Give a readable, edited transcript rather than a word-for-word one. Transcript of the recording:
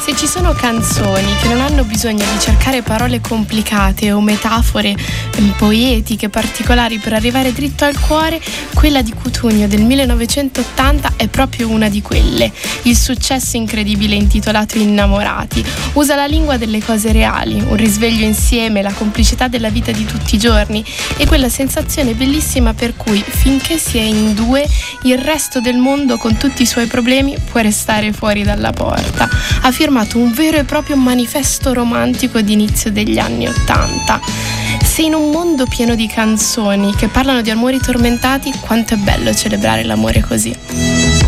Se ci sono canzoni che non hanno bisogno di cercare parole complicate o metafore poetiche particolari per arrivare dritto al cuore, quella di Cutugno del 1980 è proprio una di quelle. Il successo incredibile intitolato Innamorati usa la lingua delle cose reali, un risveglio insieme, la complicità della vita di tutti i giorni e quella sensazione bellissima per cui finché si è in due il resto del mondo con tutti i suoi problemi può restare fuori dalla porta. Ha firmato un vero e proprio manifesto romantico di inizio degli anni '80. Se in un mondo pieno di canzoni che parlano di amori tormentati, quanto è bello celebrare l'amore così.